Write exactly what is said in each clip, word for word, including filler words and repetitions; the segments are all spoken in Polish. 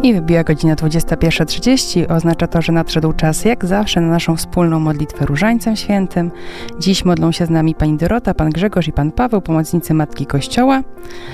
I wybiła godzina dwudziesta pierwsza trzydzieści. Oznacza to, że nadszedł czas, jak zawsze, na naszą wspólną modlitwę Różańcem Świętym. Dziś modlą się z nami pani Dorota, pan Grzegorz i pan Paweł, pomocnicy Matki Kościoła.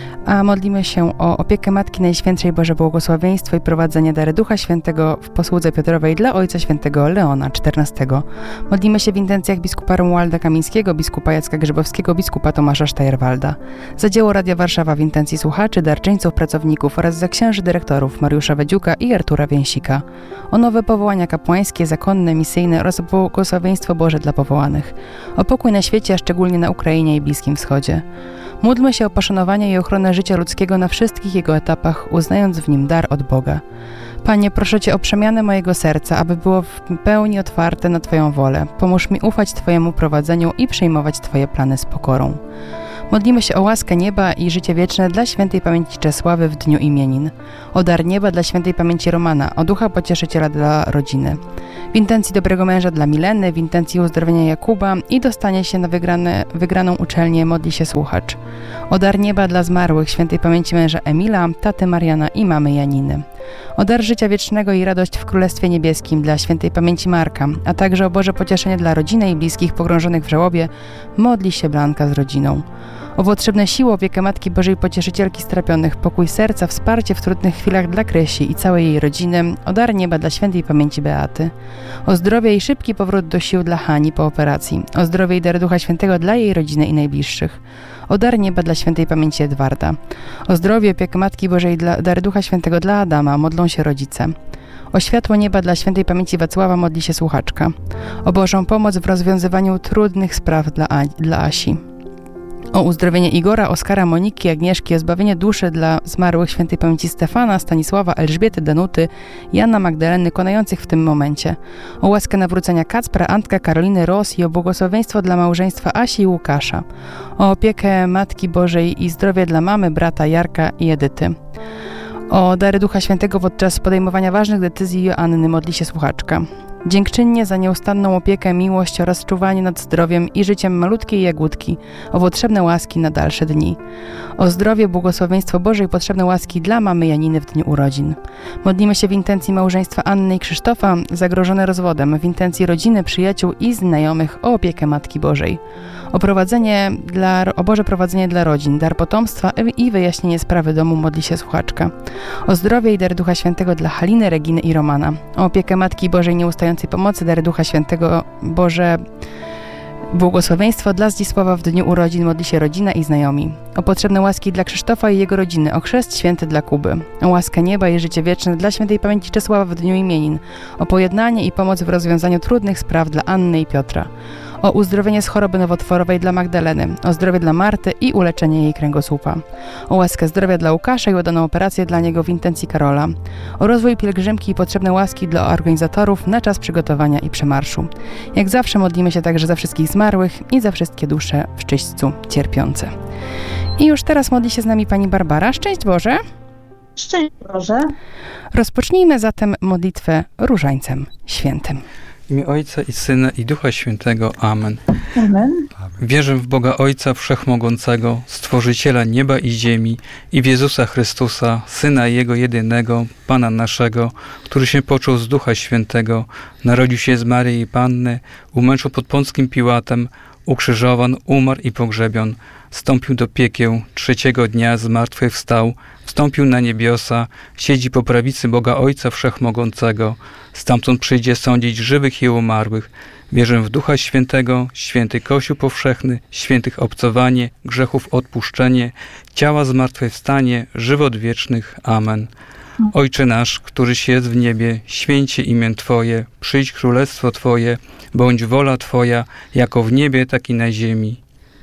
A modlimy się o opiekę Matki Najświętszej, Boże błogosławieństwo i prowadzenie dary Ducha Świętego w posłudze Piotrowej dla Ojca Świętego Leona czternastego. Modlimy się w intencjach biskupa Romualda Kamińskiego, biskupa Jacka Grzybowskiego, biskupa Tomasza Sztajerwalda. Za dzieło Radia Warszawa w intencji słuchaczy, darczyńców, pracowników oraz za księży dyrektorów Mariusza Wedziuka i Artura Więsika. O nowe powołania kapłańskie, zakonne, misyjne oraz błogosławieństwo Boże dla powołanych. O pokój na świecie, a szczególnie na Ukrainie i Bliskim Wschodzie. Módlmy się o poszanowanie i ochronę życia ludzkiego na wszystkich jego etapach, uznając w nim dar od Boga. Panie, proszę Cię o przemianę mojego serca, aby było w pełni otwarte na Twoją wolę. Pomóż mi ufać Twojemu prowadzeniu i przyjmować Twoje plany z pokorą. Modlimy się o łaskę nieba i życie wieczne dla świętej pamięci Czesławy w dniu imienin, o dar nieba dla świętej pamięci Romana, o ducha pocieszyciela dla rodziny, w intencji dobrego męża dla Mileny, w intencji uzdrowienia Jakuba i dostanie się na wygrane, wygraną uczelnię modli się słuchacz, o dar nieba dla zmarłych świętej pamięci męża Emila, taty Mariana i mamy Janiny, o dar życia wiecznego i radość w Królestwie Niebieskim dla świętej pamięci Marka, a także o Boże pocieszenie dla rodziny i bliskich pogrążonych w żałobie modli się Blanka z rodziną. O potrzebne siły, opiekę Matki Bożej Pocieszycielki strapionych, pokój serca, wsparcie w trudnych chwilach dla Krysi i całej jej rodziny, o dar nieba dla świętej pamięci Beaty, o zdrowie i szybki powrót do sił dla Hani po operacji, o zdrowie i dar Ducha Świętego dla jej rodziny i najbliższych, o dar nieba dla świętej pamięci Edwarda, o zdrowie, opiekę Matki Bożej dla dar Ducha Świętego dla Adama, modlą się rodzice. O światło nieba dla świętej pamięci Wacława modli się słuchaczka, o Bożą pomoc w rozwiązywaniu trudnych spraw dla, A- dla Asi. O uzdrowienie Igora, Oskara, Moniki, Agnieszki, o zbawienie duszy dla zmarłych świętej pamięci Stefana, Stanisława, Elżbiety, Danuty, Jana, Magdaleny, konających w tym momencie. O łaskę nawrócenia Kacpra, Antka, Karoliny, Ros i o błogosławieństwo dla małżeństwa Asi i Łukasza. O opiekę Matki Bożej i zdrowie dla mamy, brata Jarka i Edyty. O dary Ducha Świętego podczas podejmowania ważnych decyzji Joanny modli się słuchaczka. Dziękczynnie za nieustanną opiekę, miłość oraz czuwanie nad zdrowiem i życiem malutkiej Jagódki, o potrzebne łaski na dalsze dni. O zdrowie, błogosławieństwo Boże i potrzebne łaski dla mamy Janiny w dniu urodzin. Modlimy się w intencji małżeństwa Anny i Krzysztofa, zagrożone rozwodem, w intencji rodziny, przyjaciół i znajomych o opiekę Matki Bożej. O prowadzenie dla, o Boże prowadzenie dla rodzin, dar potomstwa i wyjaśnienie sprawy domu modli się słuchaczka. O zdrowie i dar Ducha Świętego dla Haliny, Reginy i Romana. O opiekę Matki Bożej nieustającej pomocy, dar Ducha Świętego, Boże błogosławieństwo dla Zdzisława w dniu urodzin modli się rodzina i znajomi. O potrzebne łaski dla Krzysztofa i jego rodziny, o chrzest święty dla Kuby. O łaskę nieba i życie wieczne dla świętej pamięci Czesława w dniu imienin. O pojednanie i pomoc w rozwiązaniu trudnych spraw dla Anny i Piotra. O uzdrowienie z choroby nowotworowej dla Magdaleny, o zdrowie dla Marty i uleczenie jej kręgosłupa, o łaskę zdrowia dla Łukasza i udaną operację dla niego w intencji Karola, o rozwój pielgrzymki i potrzebne łaski dla organizatorów na czas przygotowania i przemarszu. Jak zawsze modlimy się także za wszystkich zmarłych i za wszystkie dusze w czyśćcu cierpiące. I już teraz modli się z nami pani Barbara. Szczęść Boże! Szczęść Boże! Rozpocznijmy zatem modlitwę Różańcem Świętym. W imię Ojca i Syna i Ducha Świętego. Amen. Amen. Wierzę w Boga Ojca Wszechmogącego, Stworzyciela nieba i ziemi i w Jezusa Chrystusa, Syna Jego jedynego, Pana naszego, który się począł z Ducha Świętego, narodził się z Maryi i Panny, umęczył pod Pąckim Piłatem, ukrzyżowan, umarł i pogrzebion, wstąpił do piekieł, trzeciego dnia zmartwychwstał, wstąpił na niebiosa, siedzi po prawicy Boga Ojca Wszechmogącego, stamtąd przyjdzie sądzić żywych i umarłych. Wierzę w Ducha Świętego, święty Kościół powszechny, świętych obcowanie, grzechów odpuszczenie, ciała zmartwychwstanie, żywot wiecznych. Amen. Ojcze nasz, któryś jest w niebie, święć się imię Twoje, przyjdź królestwo Twoje, bądź wola Twoja, jako w niebie, tak i na ziemi.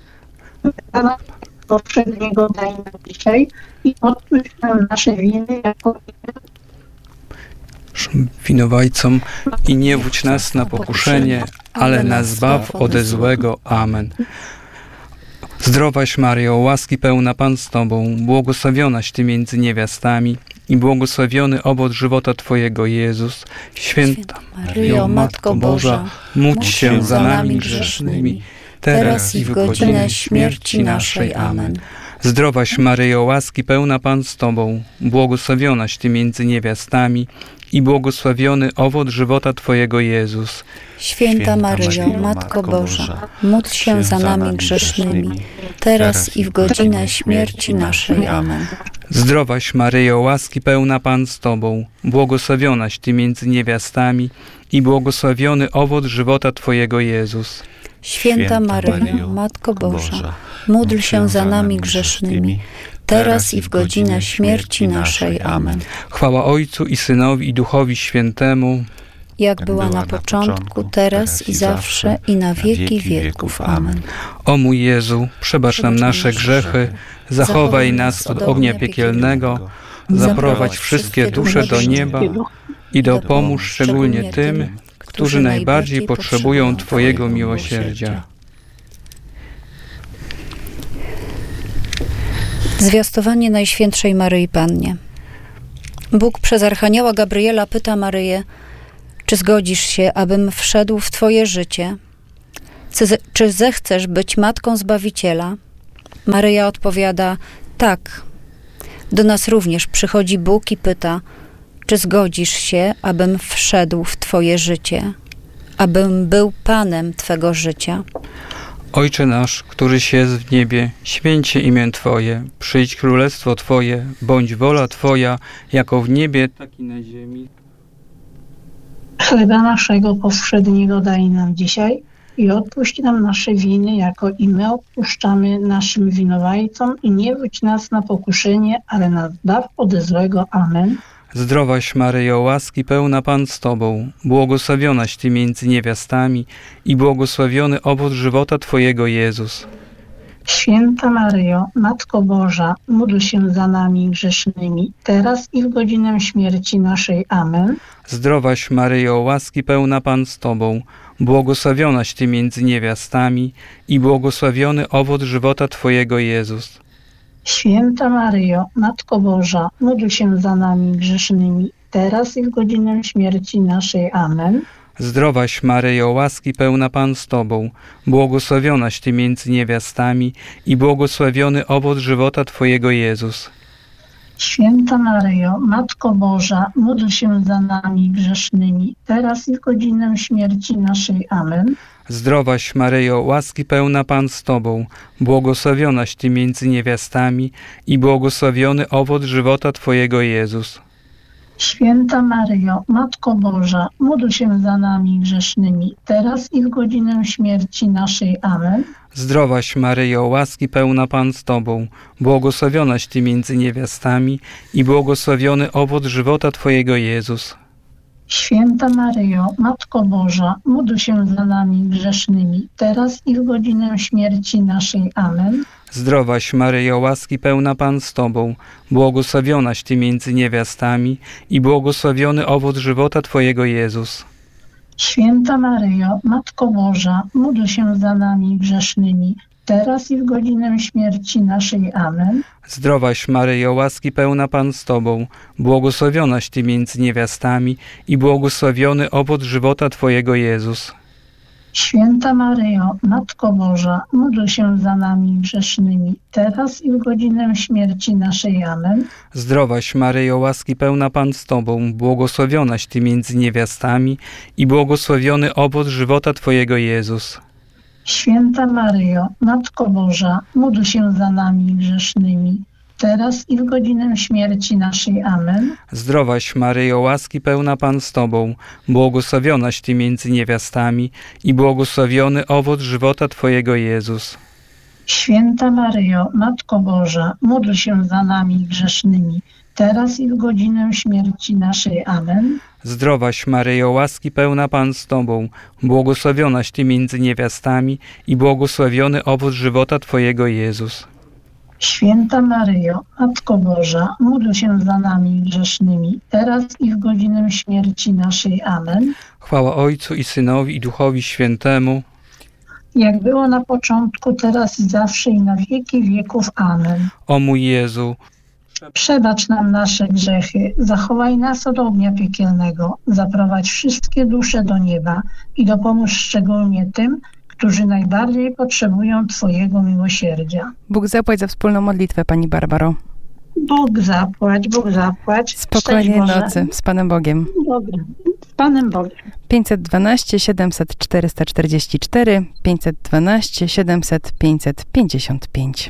Pana poprzedniego daj nam dzisiaj i odpuść nam nasze winy, jako winowajcom i nie wódź nas na pokuszenie, ale nas zbaw ode złego. Amen. Zdrowaś Maryjo, łaski pełna Pan z Tobą, błogosławionaś Ty między niewiastami i błogosławiony owoc żywota Twojego, Jezus. Święta Maryjo, Matko Boża, módl się za nami grzesznymi, teraz i w godzinę śmierci naszej. Amen. Zdrowaś Maryjo, łaski pełna Pan z Tobą, błogosławionaś Ty między niewiastami i błogosławiony owoc żywota Twojego Jezus. Święta Maryjo, Matko Boża, módl się za nami grzesznymi, teraz i w godzinę śmierci naszej. Amen. Zdrowaś Maryjo, łaski pełna Pan z Tobą, błogosławionaś Ty między niewiastami i błogosławiony owoc żywota Twojego Jezus. Święta Maryjo, Matko Boża, módl się za nami grzesznymi, teraz i w godzinę śmierci naszej. Amen. Chwała Ojcu i Synowi i Duchowi Świętemu, jak była na początku, teraz i zawsze, i na wieki wieków. Amen. O mój Jezu, przebacz nam nasze grzechy, zachowaj nas od ognia piekielnego, zaprowadź wszystkie dusze do nieba i dopomóż szczególnie tym, którzy najbardziej potrzebują Twojego miłosierdzia. Zwiastowanie Najświętszej Maryi Pannie. Bóg przez Archanioła Gabriela pyta Maryję, czy zgodzisz się, abym wszedł w Twoje życie? Czy zechcesz być matką Zbawiciela? Maryja odpowiada, tak. Do nas również przychodzi Bóg i pyta, czy zgodzisz się, abym wszedł w Twoje życie? Abym był Panem Twego życia? Ojcze nasz, któryś jest w niebie, święć się imię Twoje, przyjdź królestwo Twoje, bądź wola Twoja, jako w niebie, tak i na ziemi. Chleba naszego powszedniego daj nam dzisiaj i odpuść nam nasze winy, jako i my odpuszczamy naszym winowajcom, i nie wódź nas na pokuszenie, ale nas zbaw ode złego. Amen. Zdrowaś Maryjo, łaski pełna Pan z Tobą, błogosławionaś Ty między niewiastami i błogosławiony owoc żywota Twojego Jezus. Święta Maryjo, Matko Boża, módl się za nami grzesznymi, teraz i w godzinę śmierci naszej. Amen. Zdrowaś Maryjo, łaski pełna Pan z Tobą, błogosławionaś Ty między niewiastami i błogosławiony owoc żywota Twojego Jezus. Święta Maryjo, Matko Boża, módl się za nami grzesznymi, teraz i w godzinę śmierci naszej. Amen. Zdrowaś Maryjo, łaski pełna Pan z Tobą, błogosławionaś Ty między niewiastami i błogosławiony owoc żywota Twojego Jezus. Święta Maryjo, Matko Boża, módl się za nami grzesznymi, teraz i w godzinę śmierci naszej. Amen. Zdrowaś Maryjo, łaski pełna Pan z Tobą, błogosławionaś Ty między niewiastami i błogosławiony owoc żywota Twojego Jezus. Święta Maryjo, Matko Boża, módl się za nami grzesznymi, teraz i w godzinę śmierci naszej. Amen. Zdrowaś Maryjo, łaski pełna Pan z Tobą, błogosławionaś Ty między niewiastami i błogosławiony owoc żywota Twojego Jezus. Święta Maryjo, Matko Boża, módl się za nami grzesznymi, teraz i w godzinę śmierci naszej. Amen. Zdrowaś Maryjo, łaski pełna Pan z Tobą, błogosławionaś Ty między niewiastami i błogosławiony owoc żywota Twojego Jezus. Święta Maryjo, Matko Boża, módl się za nami grzesznymi, teraz i w godzinę śmierci naszej. Amen. Zdrowaś Maryjo, łaski pełna Pan z Tobą, błogosławionaś Ty między niewiastami i błogosławiony owoc żywota Twojego Jezus. Święta Maryjo, Matko Boża, módl się za nami grzesznymi, teraz i w godzinę śmierci naszej. Amen. Zdrowaś Maryjo, łaski pełna Pan z Tobą, błogosławionaś Ty między niewiastami i błogosławiony owoc żywota Twojego Jezus. Święta Maryjo, Matko Boża, módl się za nami grzesznymi, teraz i w godzinę śmierci naszej. Amen. Zdrowaś Maryjo, łaski pełna Pan z Tobą, błogosławionaś Ty między niewiastami i błogosławiony owoc żywota Twojego Jezus. Święta Maryjo, Matko Boża, módl się za nami grzesznymi, teraz i w godzinę śmierci naszej. Amen. Zdrowaś Maryjo, łaski pełna Pan z Tobą, błogosławionaś Ty między niewiastami i błogosławiony owoc żywota Twojego Jezus. Święta Maryjo, Matko Boża, módl się za nami grzesznymi, teraz i w godzinę śmierci naszej. Amen. Chwała Ojcu i Synowi i Duchowi Świętemu, jak było na początku, teraz i zawsze, i na wieki wieków. Amen. O mój Jezu, przebacz nam nasze grzechy, zachowaj nas od ognia piekielnego, zaprowadź wszystkie dusze do nieba i dopomóż szczególnie tym, którzy najbardziej potrzebują Twojego miłosierdzia. Bóg zapłać za wspólną modlitwę, Pani Barbaro. Bóg zapłać, Bóg zapłać. Spokojnej nocy z Panem Bogiem. Dobra, z Panem Bogiem. pięćset dwanaście siedemset czterysta czterdzieści cztery, pięćset dwanaście siedemset pięćset pięćdziesiąt pięć.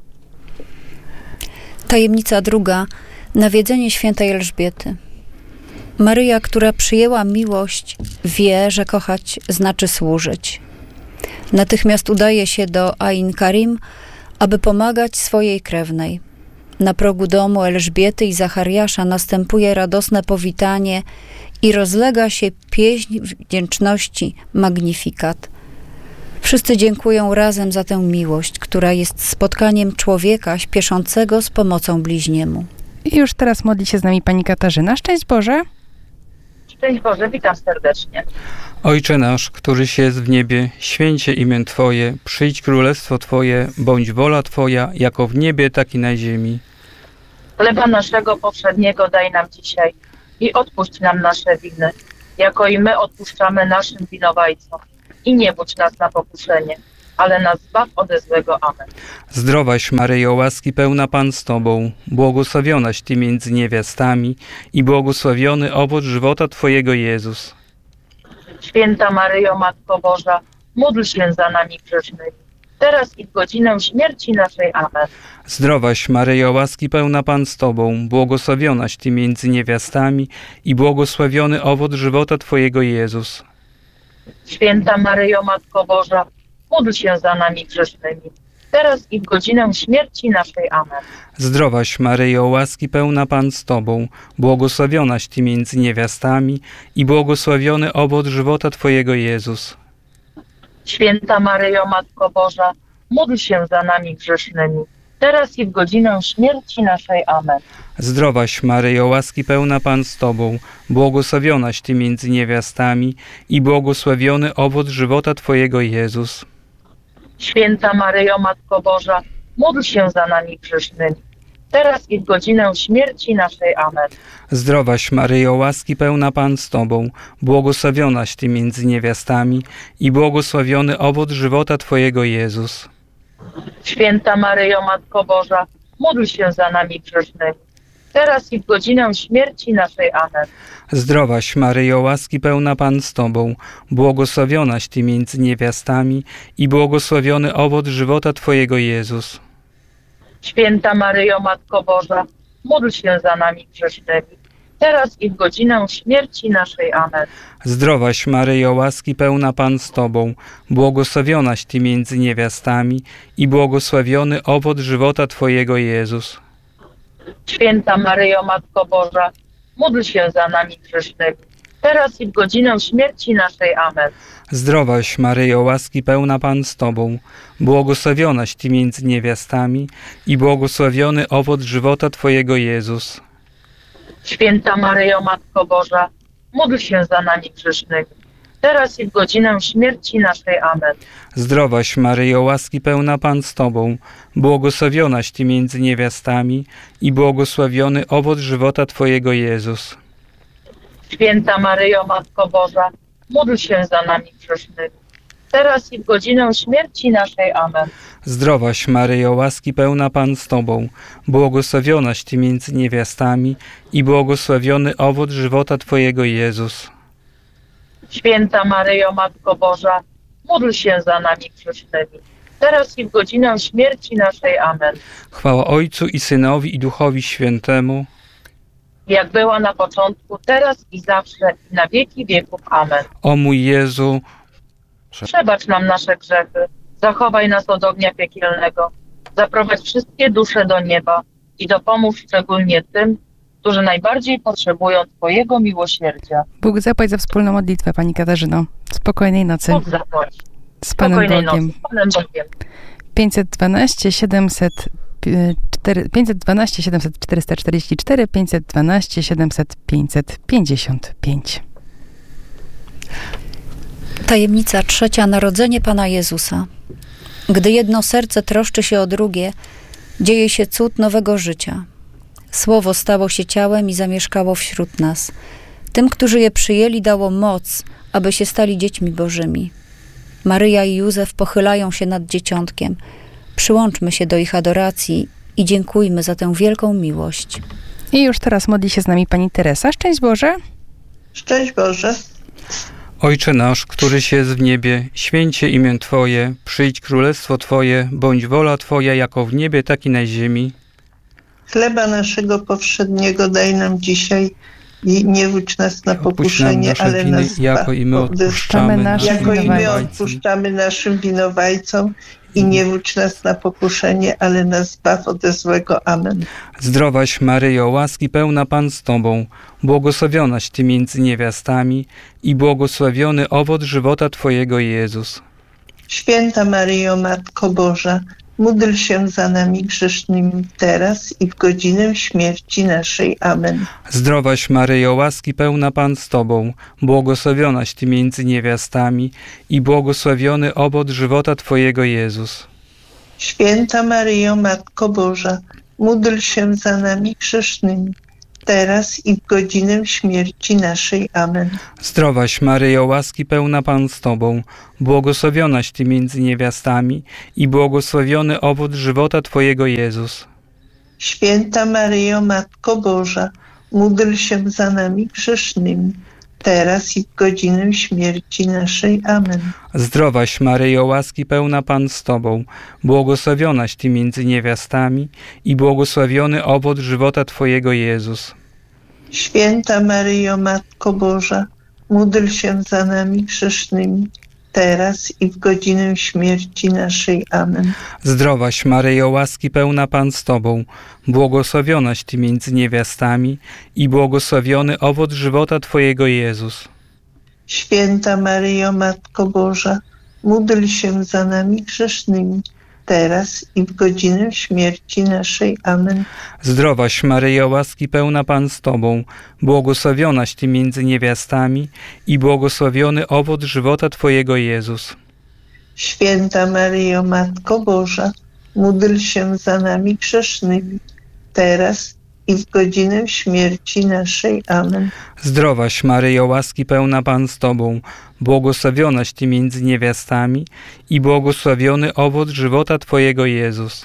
Tajemnica druga. Nawiedzenie świętej Elżbiety. Maryja, która przyjęła miłość, wie, że kochać znaczy służyć. Natychmiast udaje się do Ain Karim, aby pomagać swojej krewnej. Na progu domu Elżbiety i Zachariasza następuje radosne powitanie i rozlega się pieśń wdzięczności, magnifikat. Wszyscy dziękują razem za tę miłość, która jest spotkaniem człowieka śpieszącego z pomocą bliźniemu. I już teraz modli się z nami Pani Katarzyna. Szczęść Boże! Szczęść Boże, witam serdecznie. Ojcze nasz, któryś jest w niebie, święcie imię Twoje, przyjdź królestwo Twoje, bądź wola Twoja, jako w niebie, tak i na ziemi. Chleba naszego powszedniego daj nam dzisiaj i odpuść nam nasze winy, jako i my odpuszczamy naszym winowajcom. I nie budź nas na pokuszenie, ale nas zbaw ode złego. Amen. Zdrowaś Maryjo, łaski pełna Pan z Tobą, błogosławionaś Ty między niewiastami i błogosławiony owoc żywota Twojego Jezus. Święta Maryjo, Matko Boża, módl się za nami grzesznymi, teraz i w godzinę śmierci naszej. Amen. Zdrowaś Maryjo, łaski pełna Pan z Tobą, błogosławionaś Ty między niewiastami i błogosławiony owoc żywota Twojego Jezus. Święta Maryjo, Matko Boża, módl się za nami grzesznymi, teraz i w godzinę śmierci naszej. Amen. Zdrowaś Maryjo, łaski pełna Pan z Tobą, błogosławionaś Ty między niewiastami i błogosławiony owoc żywota Twojego Jezus. Święta Maryjo, Matko Boża, módl się za nami grzesznymi, teraz i w godzinę śmierci naszej. Amen. Zdrowaś Maryjo, łaski pełna Pan z Tobą, błogosławionaś Ty między niewiastami i błogosławiony owoc żywota Twojego Jezus. Święta Maryjo, Matko Boża, módl się za nami grzesznymi, teraz i w godzinę śmierci naszej. Amen. Zdrowaś Maryjo, łaski pełna Pan z Tobą, błogosławionaś Ty między niewiastami i błogosławiony owoc żywota Twojego Jezus. Święta Maryjo, Matko Boża, módl się za nami grzesznymi, teraz i w godzinę śmierci naszej. Amen. Zdrowaś Maryjo, łaski pełna Pan z Tobą, błogosławionaś Ty między niewiastami i błogosławiony owoc żywota Twojego Jezus. Święta Maryjo, Matko Boża, módl się za nami grzesznymi, teraz i w godzinę śmierci naszej. Amen. Zdrowaś Maryjo, łaski pełna Pan z Tobą, błogosławionaś Ty między niewiastami i błogosławiony owoc żywota Twojego Jezus. Święta Maryjo, Matko Boża, módl się za nami grzesznymi, teraz i w godzinę śmierci naszej. Amen. Zdrowaś Maryjo, łaski pełna Pan z Tobą, błogosławionaś Ty między niewiastami i błogosławiony owoc żywota Twojego Jezus. Święta Maryjo, Matko Boża, módl się za nami grzesznymi, teraz i w godzinę śmierci naszej. Amen. Zdrowaś Maryjo, łaski pełna Pan z Tobą, błogosławionaś Ty między niewiastami i błogosławiony owoc żywota Twojego Jezus. Święta Maryjo, Matko Boża, módl się za nami grzesznymi, teraz i w godzinę śmierci naszej. Amen. Zdrowaś Maryjo, łaski pełna Pan z Tobą, błogosławionaś Ty między niewiastami i błogosławiony owoc żywota Twojego Jezus. Święta Maryjo, Matko Boża, módl się za nami grzesznymi, teraz i w godzinę śmierci naszej. Amen. Chwała Ojcu i Synowi i Duchowi Świętemu, jak była na początku, teraz i zawsze, i na wieki wieków. Amen. o mój Jezu, Przebacz nam nasze grzechy, zachowaj nas od ognia piekielnego, zaprowadź wszystkie dusze do nieba i dopomóż szczególnie tym, którzy najbardziej potrzebują Twojego miłosierdzia. Bóg zapłać za wspólną modlitwę, Pani Katarzyno. Spokojnej nocy. Bóg zapłać. Z Panem Spokojnej Bogiem. nocy. Z Panem Bogiem. pięćset dwanaście siedemset pięćset dwanaście siedemset czterysta czterdzieści cztery, pięćset dwanaście siedemset pięćset pięćdziesiąt pięć. Tajemnica trzecia. Narodzenie Pana Jezusa. Gdy jedno serce troszczy się o drugie, dzieje się cud nowego życia. Słowo stało się ciałem i zamieszkało wśród nas. Tym, którzy je przyjęli, dało moc, aby się stali dziećmi Bożymi. Maryja i Józef pochylają się nad dzieciątkiem. Przyłączmy się do ich adoracji i dziękujmy za tę wielką miłość. I już teraz modli się z nami pani Teresa. Szczęść Boże. Szczęść Boże. Ojcze nasz, któryś jest w niebie, święcie imię Twoje, przyjdź królestwo Twoje, bądź wola Twoja jako w niebie, tak i na ziemi. Chleba naszego powszedniego daj nam dzisiaj i nie wódź nas na pokuszenie, ale winy, nas jako i my odpuszczamy naszym jako i my winowajcom. odpuszczamy naszym winowajcom i nie wódź nas na pokuszenie, ale nas zbaw ode złego. Amen. Zdrowaś Maryjo, łaski pełna Pan z Tobą, błogosławionaś Ty między niewiastami i błogosławiony owoc żywota Twojego, Jezus. Święta Maryjo, Matko Boża, módl się za nami grzesznymi teraz i w godzinę śmierci naszej. Amen. Zdrowaś Maryjo, łaski pełna Pan z Tobą, błogosławionaś Ty między niewiastami i błogosławiony owoc żywota Twojego, Jezus. Święta Maryjo, Matko Boża, módl się za nami grzesznymi teraz i w godzinę śmierci naszej. Amen. Zdrowaś Maryjo, łaski pełna Pan z Tobą, błogosławionaś Ty między niewiastami i błogosławiony owoc żywota Twojego, Jezus. Święta Maryjo, Matko Boża, módl się za nami grzesznymi teraz i w godzinę śmierci naszej. Amen. Zdrowaś Maryjo, łaski pełna Pan z Tobą, błogosławionaś Ty między niewiastami i błogosławiony owoc żywota Twojego, Jezus. Święta Maryjo, Matko Boża, módl się za nami grzesznymi teraz i w godzinę śmierci naszej. Amen. Zdrowaś Maryjo, łaski pełna Pan z Tobą, błogosławionaś Ty między niewiastami i błogosławiony owoc żywota Twojego, Jezus. Święta Maryjo, Matko Boża, módl się za nami grzesznymi teraz i w godzinę śmierci naszej. Amen. Zdrowaś Maryjo, łaski pełna Pan z Tobą, błogosławionaś Ty między niewiastami i błogosławiony owoc żywota Twojego, Jezus. Święta Maryjo, Matko Boża, módl się za nami grzesznymi teraz i w godzinę śmierci naszej. Amen. Zdrowaś Maryjo, łaski pełna Pan z Tobą, błogosławionaś Ty między niewiastami i błogosławiony owoc żywota Twojego, Jezus.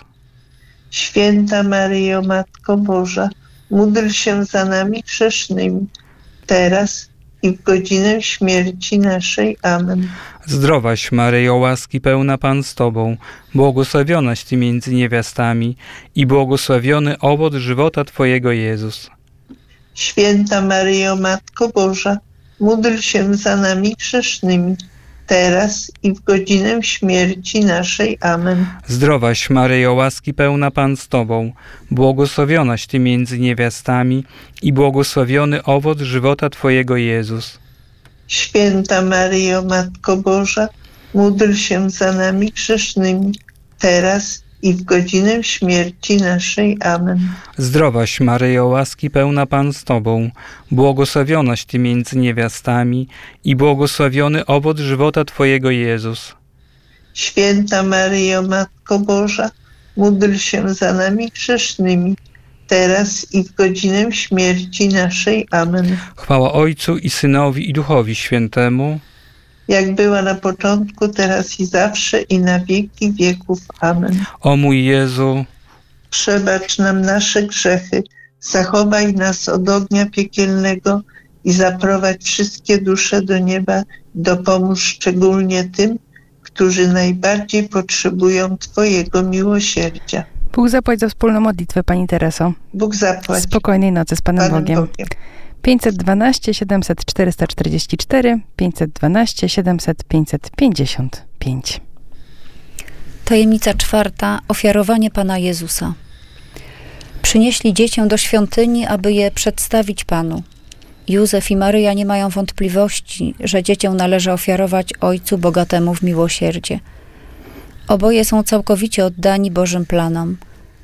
Święta Maryjo, Matko Boża, módl się za nami grzesznymi teraz i w godzinę śmierci naszej. Amen. Zdrowaś Maryjo, łaski pełna Pan z Tobą, błogosławionaś Ty między niewiastami i błogosławiony owoc żywota Twojego, Jezus. Święta Maryjo, Matko Boża, módl się za nami grzesznymi teraz i w godzinę śmierci naszej. Amen. Zdrowaś Maryjo, łaski pełna Pan z Tobą, błogosławionaś Ty między niewiastami i błogosławiony owoc żywota Twojego, Jezus. Święta Maryjo, Matko Boża, módl się za nami grzesznymi teraz i w godzinę śmierci naszej. Amen. Zdrowaś Maryjo, łaski pełna Pan z Tobą, błogosławionaś Ty między niewiastami i błogosławiony owoc żywota Twojego, Jezus. Święta Maryjo, Matko Boża, módl się za nami grzesznymi teraz i w godzinę śmierci naszej. Amen. Chwała Ojcu i Synowi i Duchowi Świętemu, jak była na początku, teraz i zawsze, i na wieki wieków. Amen. O mój Jezu, przebacz nam nasze grzechy, zachowaj nas od ognia piekielnego i zaprowadź wszystkie dusze do nieba, dopomóż szczególnie tym, którzy najbardziej potrzebują Twojego miłosierdzia. Bóg zapłać za wspólną modlitwę, pani Tereso. Bóg zapłać. Spokojnej nocy z Panem, Panem Bogiem. Bogiem. pięćset dwanaście siedemset czterysta czterdzieści cztery, pięćset dwanaście siedemset pięćset pięćdziesiąt pięć. Tajemnica czwarta. Ofiarowanie Pana Jezusa. Przynieśli dziecię do świątyni, aby je przedstawić Panu. Józef i Maryja nie mają wątpliwości, że dziecię należy ofiarować Ojcu Bogatemu w miłosierdzie. Oboje są całkowicie oddani Bożym planom.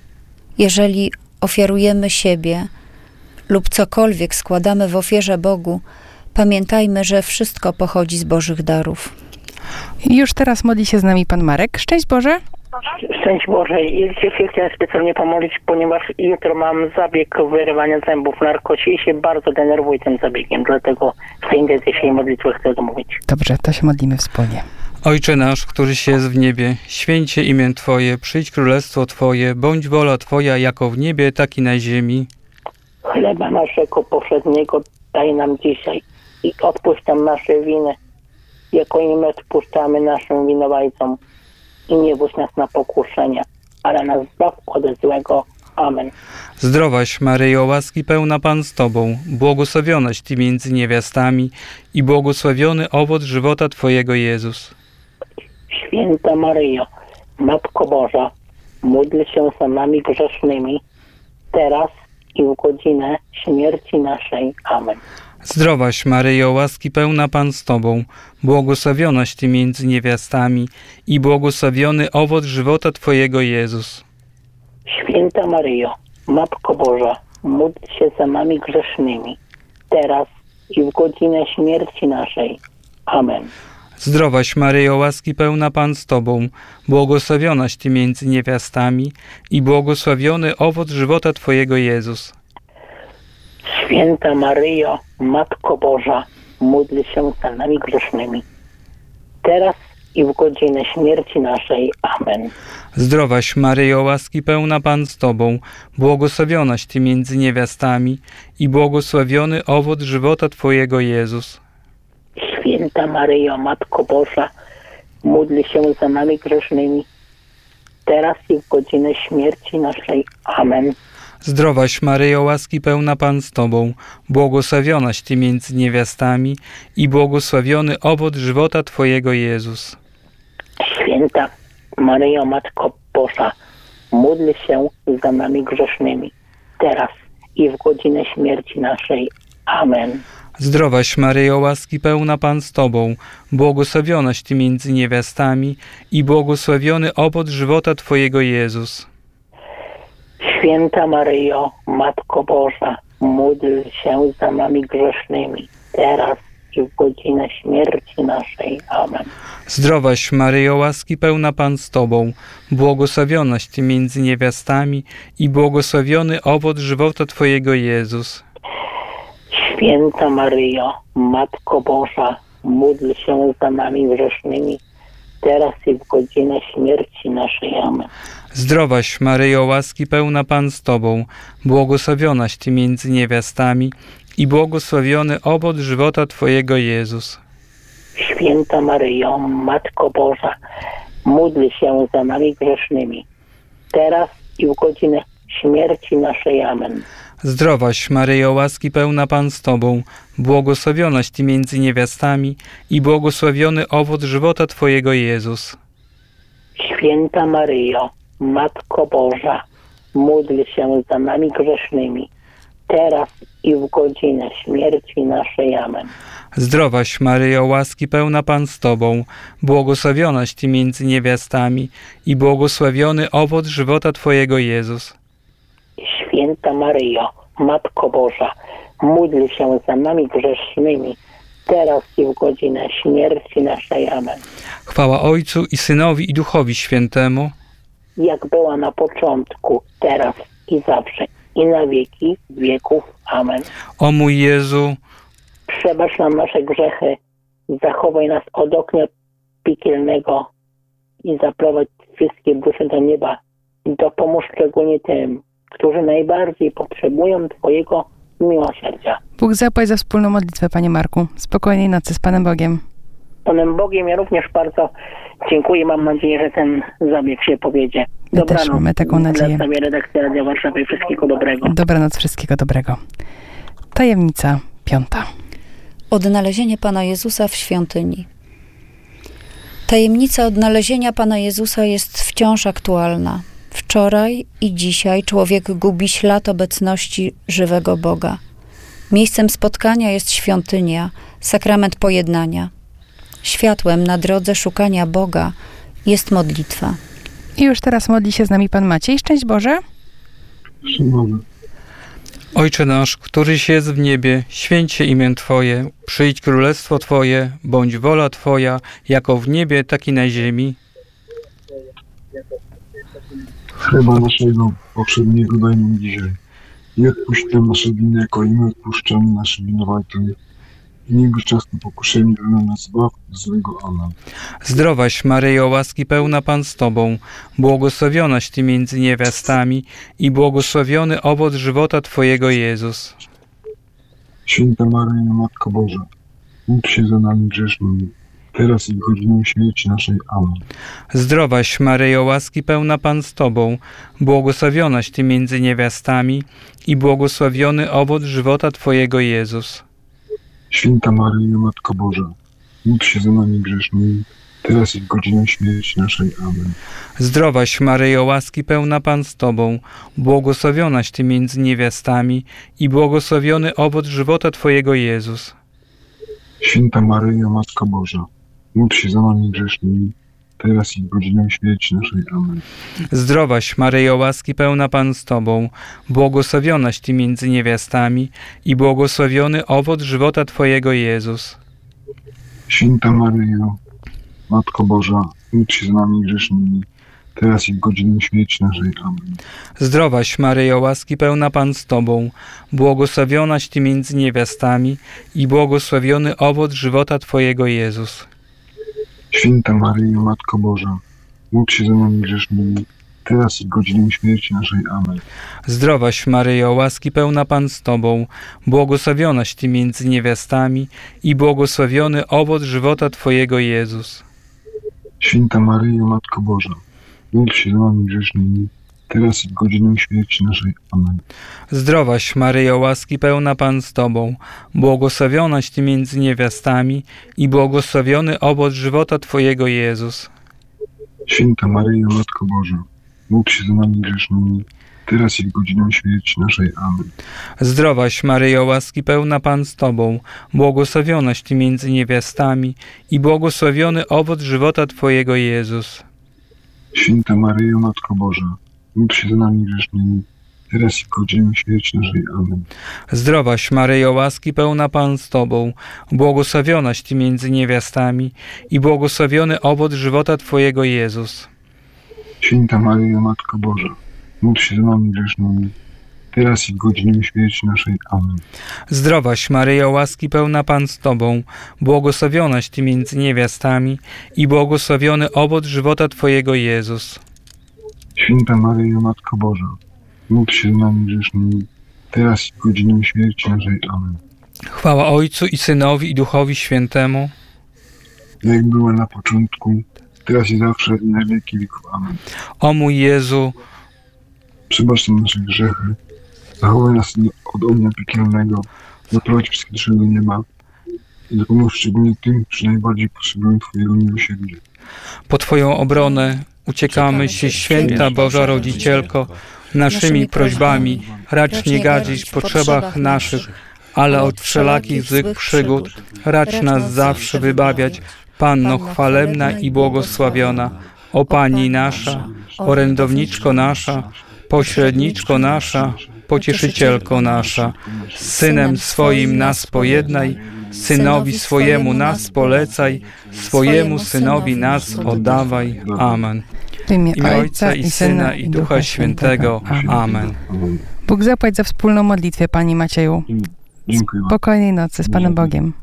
Jeżeli ofiarujemy siebie lub cokolwiek składamy w ofierze Bogu, pamiętajmy, że wszystko pochodzi z Bożych darów. I już teraz modli się z nami Pan Marek. Szczęść Boże. Szczęść Boże. Ja dzisiaj się chciałem specjalnie pomodlić, ponieważ jutro mam zabieg wyrywania zębów w narkocie i się bardzo denerwuję tym zabiegiem. Dlatego w tej intencji się modlitwy chcę zamówić. Dobrze, to się modlimy wspólnie. Ojcze nasz, któryś jest w niebie, święć się imię Twoje, przyjdź królestwo Twoje, bądź wola Twoja, jako w niebie, tak i na ziemi. Chleba naszego powszedniego daj nam dzisiaj i odpuść nam nasze winy, jako i my odpuszczamy naszym winowajcom. I nie wódź nas na pokuszenie, ale nas zbaw od złego. Amen. Zdrowaś Maryjo, łaski pełna Pan z Tobą, błogosławionaś Ty między niewiastami i błogosławiony owoc żywota Twojego Jezus. Święta Maryjo, Matko Boża, módl się za nami grzesznymi, teraz i w godzinę śmierci naszej. Amen. Zdrowaś Maryjo, łaski pełna Pan z Tobą, błogosławionaś Ty między niewiastami i błogosławiony owoc żywota Twojego Jezus. Święta Maryjo, Matko Boża, módl się za nami grzesznymi, teraz i w godzinę śmierci naszej. Amen. Zdrowaś Maryjo, łaski pełna Pan z Tobą, błogosławionaś Ty między niewiastami i błogosławiony owoc żywota Twojego Jezus. Święta Maryjo, Matko Boża, módl się za nami grzesznymi, teraz i w godzinę śmierci naszej. Amen. Zdrowaś Maryjo, łaski pełna Pan z Tobą, błogosławionaś Ty między niewiastami i błogosławiony owoc żywota Twojego Jezus. Święta Maryjo, Matko Boża, módl się za nami grzesznymi, teraz i w godzinę śmierci naszej. Amen. Zdrowaś Maryjo, łaski pełna Pan z Tobą, błogosławionaś Ty między niewiastami i błogosławiony owoc żywota Twojego Jezus. Święta Maryjo, Matko Boża, módl się za nami grzesznymi, teraz i w godzinę śmierci naszej. Amen. Zdrowaś Maryjo, łaski pełna Pan z Tobą, błogosławionaś Ty między niewiastami i błogosławiony owoc żywota Twojego Jezus. Święta Maryjo, Matko Boża, módl się za nami grzesznymi, teraz i w godzinę śmierci naszej. Amen. Zdrowaś Maryjo, łaski pełna Pan z Tobą, błogosławionaś Ty między niewiastami i błogosławiony owoc żywota Twojego Jezus. Święta Maryjo, Matko Boża, módl się za nami grzesznymi, teraz i w godzinę śmierci naszej. Amen. Zdrowaś Maryjo, łaski pełna Pan z Tobą, błogosławionaś Ty między niewiastami i błogosławiony owoc żywota Twojego Jezus. Święta Maryjo, Matko Boża, módl się za nami grzesznymi, teraz i w godzinę śmierci naszej. Amen. Zdrowaś Maryjo, łaski pełna Pan z Tobą, błogosławionaś Ty między niewiastami i błogosławiony owoc żywota Twojego Jezus. Święta Maryjo, Matko Boża, módl się za nami grzesznymi, teraz i w godzinę śmierci naszej. Amen. Zdrowaś Maryjo, łaski pełna Pan z Tobą, błogosławionaś Ty między niewiastami i błogosławiony owoc żywota Twojego Jezus. Święta Maryjo, Matko Boża, módl się za nami grzesznymi, teraz i w godzinę śmierci naszej. Amen. Chwała Ojcu i Synowi i Duchowi Świętemu, jak była na początku, teraz i zawsze, i na wieki wieków. Amen. O mój Jezu, przebacz nam nasze grzechy, zachowaj nas od ognia piekielnego i zaprowadź wszystkie dusze do nieba. Dopomóż szczególnie tym, którzy najbardziej potrzebują Twojego miłosierdzia. Bóg zapłać za wspólną modlitwę, Panie Marku. Spokojnej nocy z Panem Bogiem. Panem Bogiem ja również bardzo dziękuję. Mam nadzieję, że ten zabieg się powiedzie. My Dobranoc. też mamy taką nadzieję. Dla redakcja Radia Warszawy i wszystkiego dobrego. Dobranoc, wszystkiego dobrego. Tajemnica piąta. Odnalezienie Pana Jezusa w świątyni. Tajemnica odnalezienia Pana Jezusa jest wciąż aktualna. Wczoraj i dzisiaj człowiek gubi ślad obecności żywego Boga. Miejscem spotkania jest świątynia, sakrament pojednania. Światłem na drodze szukania Boga jest modlitwa. I już teraz modli się z nami Pan Maciej. Szczęść Boże. Ojcze nasz, któryś jest w niebie, święć się imię Twoje, przyjdź królestwo Twoje, bądź wola Twoja, jako w niebie, tak i na ziemi. Chleba naszego powszedniego daj nam dzisiaj i odpuść nam nasze winy, jako i my odpuszczamy naszym winowajcom. i nie budź nas na pokuszenie, ale nas zbaw od złego. Amen. Zdrowaś Maryjo, łaski pełna Pan z Tobą, błogosławionaś Ty między niewiastami i błogosławiony owoc żywota Twojego Jezus. Święta Maryjo, Matko Boża, módl się za nami grzesznymi, teraz i w godzinę śmierci naszej. Amen. Zdrowaś Maryjo, łaski pełna Pan z Tobą, błogosławionaś Ty między niewiastami i błogosławiony owoc żywota Twojego Jezus. Święta Maryjo, Matko Boża, módl się za nami grzesznymi, teraz i w godzinę śmierci naszej. Amen. Zdrowaś Maryjo, łaski pełna Pan z Tobą, błogosławionaś Ty między niewiastami i błogosławiony owoc żywota Twojego Jezus. Święta Maryjo, Matko Boża, módl się za nami grzesznymi, teraz i w godzinę śmierci naszej. Amen. Zdrowaś Maryjo, łaski pełna Pan z Tobą, błogosławionaś Ty między niewiastami i błogosławiony owoc żywota Twojego Jezus. Święta Maryjo, Matko Boża, módl się za nami grzesznymi, teraz i w godzinę śmierci naszej. Amen. Zdrowaś Maryjo, łaski pełna Pan z Tobą, błogosławionaś Ty między niewiastami i błogosławiony owoc żywota Twojego Jezus. Święta Maryjo, Matko Boża, módl się za nami grzesznymi, teraz i w godzinę śmierci naszej. Amen. Zdrowaś Maryjo, łaski pełna Pan z Tobą, błogosławionaś Ty między niewiastami i błogosławiony owoc żywota Twojego Jezus. Święta Maryjo, Matko Boża, módl się za nami grzesznymi, teraz i w godzinę śmierci naszej. Amen. Zdrowaś Maryjo, łaski pełna Pan z Tobą, błogosławionaś Ty między niewiastami i błogosławiony owoc żywota Twojego Jezus. Święta Maryjo, Matko Boża, módl się za nami grzesznymi, teraz i w godzinę śmierci naszej. Amen. Zdrowaś Maryjo, łaski pełna Pan z Tobą, błogosławionaś Ty między niewiastami i błogosławiony owoc żywota Twojego Jezus. Święta Maryjo, Matko Boża, módl się za nami grzesznymi, teraz i w godzinę śmierci naszej. Amen. Zdrowaś Maryjo, łaski pełna Pan z Tobą, błogosławionaś Ty między niewiastami i błogosławiony owoc żywota Twojego Jezus. Święta Maryjo, Matko Boża, módl się za nami grzesznymi, teraz i w godzinę śmierci naszej. Amen. Zdrowaś Maryjo, łaski pełna Pan z Tobą, błogosławionaś Ty między niewiastami i błogosławiony owoc żywota Twojego Jezus. Święta Maryjo, Matko Boża, módl się za nami grzesznymi, teraz i w godzinę śmierci naszej. Amen. Chwała Ojcu i Synowi i Duchowi Świętemu, jak była na początku, teraz i zawsze, i na wieki wieków. Amen. O mój Jezu, przebacz nam nasze grzechy, zachowaj nas od ognia piekielnego, zaprowadź wszystkie dusze do nieba i dopomóż szczególnie tym, którzy najbardziej potrzebują Twojego miłosierdzia. po Twoją obronę uciekamy się, święta Boża Rodzicielko, naszymi prośbami, racz nie gadzić w potrzebach naszych, ale od wszelakich złych przygód racz nas zawsze wybawiać, Panno chwalebna i błogosławiona, o Pani nasza, orędowniczko nasza, pośredniczko nasza, pocieszycielko nasza, z Synem swoim nas pojednaj, Synowi swojemu nas polecaj, swojemu Synowi nas oddawaj. Amen. W imię W imię Ojca i Syna i Ducha Świętego. Amen. Bóg zapłać za wspólną modlitwę, Pani Macieju. Dziękuję bardzo. Spokojnej nocy z Panem Bogiem.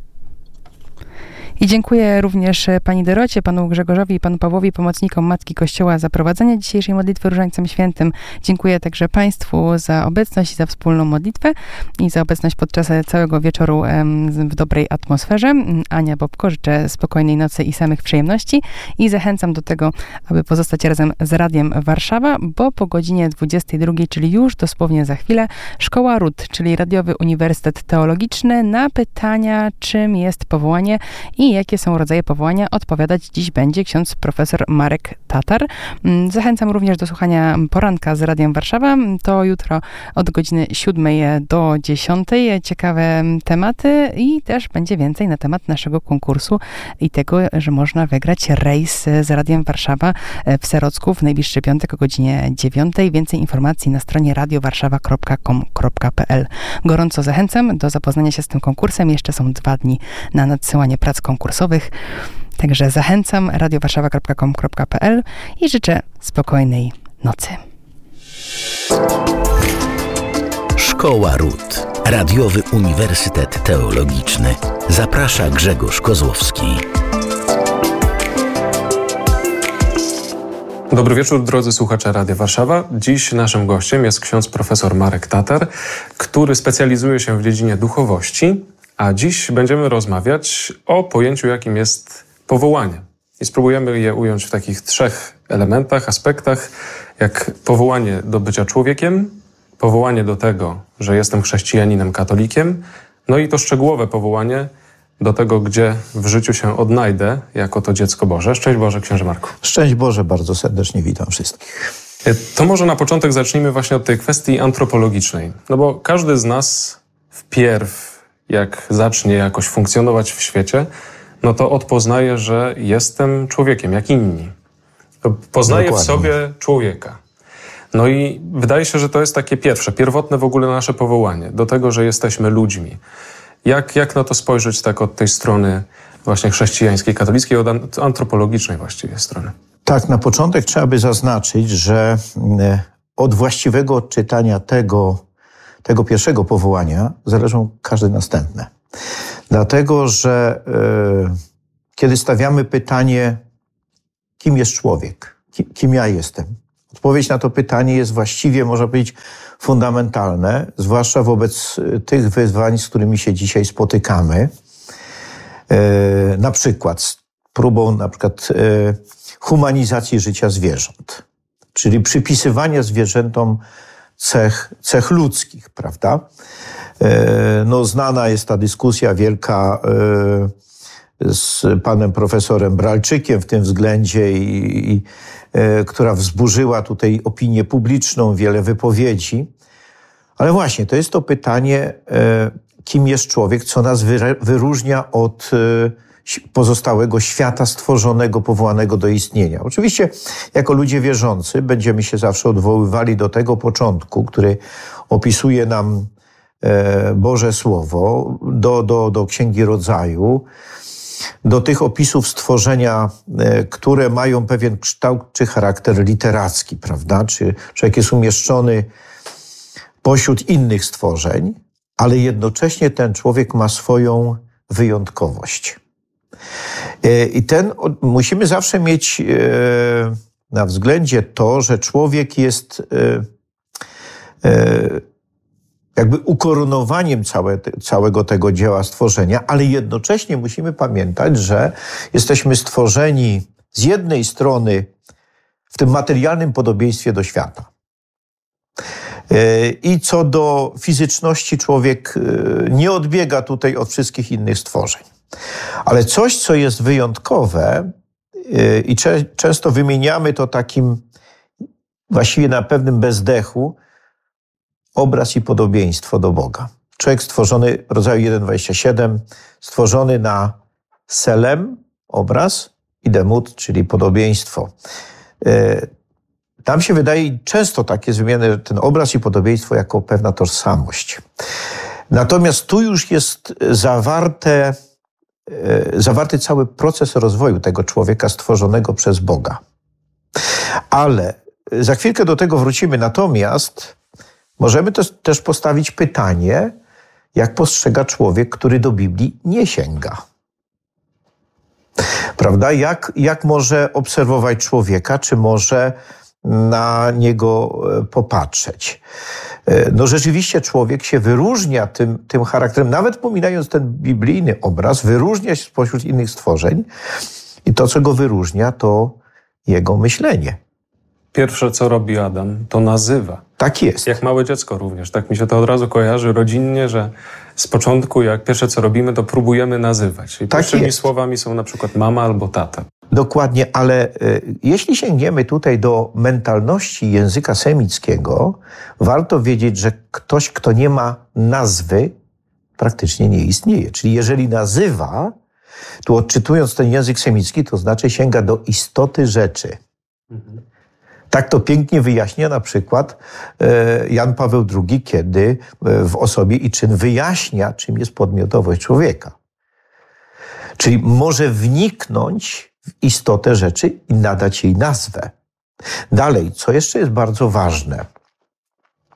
I dziękuję również Pani Dorocie, Panu Grzegorzowi i Panu Pawłowi, pomocnikom Matki Kościoła, za prowadzenie dzisiejszej modlitwy Różańcem Świętym. Dziękuję także Państwu za obecność i za wspólną modlitwę i za obecność podczas całego wieczoru w dobrej atmosferze. Ania Bobko, życzę spokojnej nocy i samych przyjemności i zachęcam do tego, aby pozostać razem z Radiem Warszawa, bo po godzinie dwudziestej drugiej, czyli już dosłownie za chwilę, Szkoła R U T, czyli Radiowy Uniwersytet Teologiczny, na pytania, czym jest powołanie i jakie są rodzaje powołania, odpowiadać dziś będzie ksiądz profesor Marek Tatar. Zachęcam również do słuchania poranka z Radiem Warszawa. To jutro od godziny siódmej do dziesiątej. Ciekawe tematy i też będzie więcej na temat naszego konkursu i tego, że można wygrać rejs z Radiem Warszawa w Serocku w najbliższy piątek o godzinie dziewiątej. Więcej informacji na stronie radio warszawa kropka com kropka p l. Gorąco zachęcam do zapoznania się z tym konkursem. Jeszcze są dwa dni na nadsyłanie prac konkursowych. Także zachęcam, radio warszawa kropka com kropka p l i życzę spokojnej nocy. Szkoła Ród. Radiowy Uniwersytet Teologiczny. Zaprasza Grzegorz Kozłowski. Dobry wieczór, drodzy słuchacze Radia Warszawa. Dziś naszym gościem jest ksiądz profesor Marek Tatar, który specjalizuje się w dziedzinie duchowości, a dziś będziemy rozmawiać o pojęciu, jakim jest powołanie. I spróbujemy je ująć w takich trzech elementach, aspektach, jak powołanie do bycia człowiekiem, powołanie do tego, że jestem chrześcijaninem, katolikiem, no i to szczegółowe powołanie do tego, gdzie w życiu się odnajdę jako to dziecko Boże. Szczęść Boże, księże Marku. Szczęść Boże, bardzo serdecznie witam wszystkich. To może na początek zacznijmy właśnie od tej kwestii antropologicznej. No bo każdy z nas wpierw, jak zacznie jakoś funkcjonować w świecie, no to odpoznaje, że jestem człowiekiem, jak inni. Poznaję Dokładnie. w sobie człowieka. No i wydaje się, że to jest takie pierwsze, pierwotne w ogóle nasze powołanie do tego, że jesteśmy ludźmi. Jak, jak na to spojrzeć tak od tej strony właśnie chrześcijańskiej, katolickiej, od antropologicznej właściwie strony? Tak, na początek trzeba by zaznaczyć, że od właściwego odczytania tego, tego pierwszego powołania zależą każde następne. Dlatego, że e, kiedy stawiamy pytanie, kim jest człowiek, kim, kim ja jestem, odpowiedź na to pytanie jest właściwie, można powiedzieć, fundamentalne, zwłaszcza wobec tych wyzwań, z którymi się dzisiaj spotykamy. E, na przykład z próbą na przykład e, humanizacji życia zwierząt, czyli przypisywania zwierzętom cech, cech ludzkich, prawda? E, no, znana jest ta dyskusja wielka e, z panem profesorem Bralczykiem w tym względzie i, i która wzburzyła tutaj opinię publiczną, wiele wypowiedzi. Ale właśnie, to jest to pytanie, kim jest człowiek, co nas wyróżnia od pozostałego świata stworzonego, powołanego do istnienia. Oczywiście, jako ludzie wierzący, będziemy się zawsze odwoływali do tego początku, który opisuje nam Boże Słowo, do, do, do Księgi Rodzaju, do tych opisów stworzenia, które mają pewien kształt czy charakter literacki, prawda? Czy człowiek jest umieszczony pośród innych stworzeń, ale jednocześnie ten człowiek ma swoją wyjątkowość. I ten, musimy zawsze mieć na względzie to, że człowiek jest jakby ukoronowaniem całe, całego tego dzieła stworzenia, ale jednocześnie musimy pamiętać, że jesteśmy stworzeni z jednej strony w tym materialnym podobieństwie do świata. I co do fizyczności człowiek nie odbiega tutaj od wszystkich innych stworzeń. Ale coś, co jest wyjątkowe i często wymieniamy to takim właściwie na pewnym bezdechu, obraz i podobieństwo do Boga. Człowiek stworzony, rodzaju jeden dwadzieścia siedem, stworzony na selem, obraz, i demut, czyli podobieństwo. Tam się wydaje, często tak jest wymieniane, ten obraz i podobieństwo jako pewna tożsamość. Natomiast tu już jest zawarte, zawarty cały proces rozwoju tego człowieka stworzonego przez Boga. Ale za chwilkę do tego wrócimy. Natomiast możemy też postawić pytanie, jak postrzega człowiek, który do Biblii nie sięga. Prawda? Jak, jak może obserwować człowieka, czy może na niego popatrzeć? No rzeczywiście człowiek się wyróżnia tym, tym charakterem, nawet pominając ten biblijny obraz, wyróżnia się spośród innych stworzeń i to, co go wyróżnia, to jego myślenie. Pierwsze, co robi Adam, to nazywa. Tak jest. Jak małe dziecko również. Tak mi się to od razu kojarzy rodzinnie, że z początku, jak pierwsze, co robimy, to próbujemy nazywać. I tak pierwszymi jest. słowami są na przykład mama albo tata. Dokładnie, ale y, jeśli sięgniemy tutaj do mentalności języka semickiego, warto wiedzieć, że ktoś, kto nie ma nazwy, praktycznie nie istnieje. Czyli jeżeli nazywa, to odczytując ten język semicki, to znaczy sięga do istoty rzeczy. Mhm. Tak to pięknie wyjaśnia na przykład Jan Paweł drugi, kiedy w osobie i czyn wyjaśnia, czym jest podmiotowość człowieka. Czyli może wniknąć w istotę rzeczy i nadać jej nazwę. Dalej, co jeszcze jest bardzo ważne.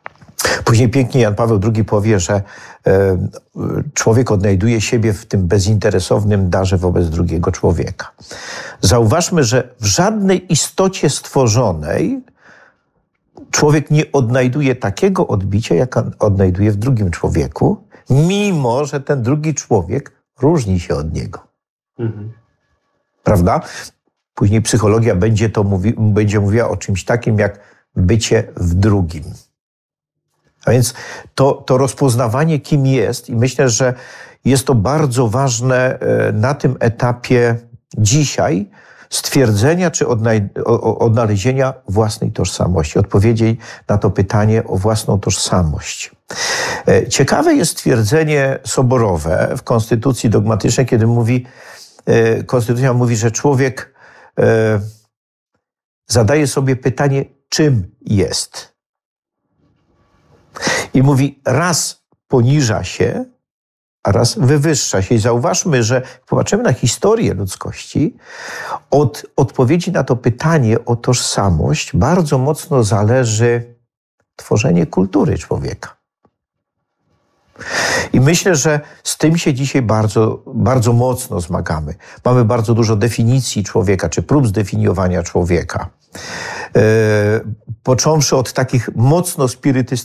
Później pięknie Jan Paweł drugi powie, że człowiek odnajduje siebie w tym bezinteresownym darze wobec drugiego człowieka. Zauważmy, że w żadnej istocie stworzonej człowiek nie odnajduje takiego odbicia, jak odnajduje w drugim człowieku, mimo że ten drugi człowiek różni się od niego. Mhm. Prawda? Później psychologia będzie, to mówi, będzie mówiła o czymś takim jak bycie w drugim. A więc to, to rozpoznawanie, kim jest, i myślę, że jest to bardzo ważne na tym etapie dzisiaj stwierdzenia czy odnalezienia własnej tożsamości, odpowiedzi na to pytanie o własną tożsamość. Ciekawe jest stwierdzenie soborowe w Konstytucji dogmatycznej, kiedy mówi, Konstytucja mówi, że człowiek zadaje sobie pytanie, czym jest. I mówi, raz poniża się, a raz wywyższa się. I zauważmy, że jak popatrzymy na historię ludzkości, od odpowiedzi na to pytanie o tożsamość bardzo mocno zależy tworzenie kultury człowieka. I myślę, że z tym się dzisiaj bardzo, bardzo mocno zmagamy. Mamy bardzo dużo definicji człowieka, czy prób zdefiniowania człowieka. Yy, począwszy od takich mocno spirytystycznych,